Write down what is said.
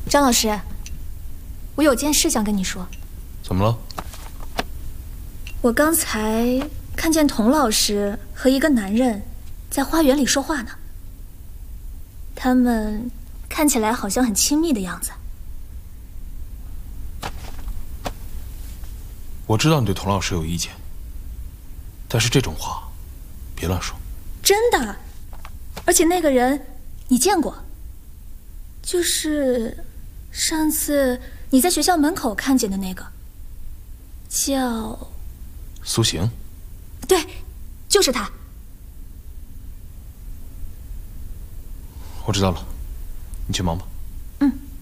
张老师，我有件事想跟你说。 怎么了？ 我刚才看见童老师和一个男人在花园里说话呢，他们看起来好像很亲密的样子。 我知道你对童老师有意见，但是这种话别乱说。 真的，而且那个人你见过，就是上次你在学校门口看见的那个，叫苏醒。 对，就是他。 我知道了，你去忙吧。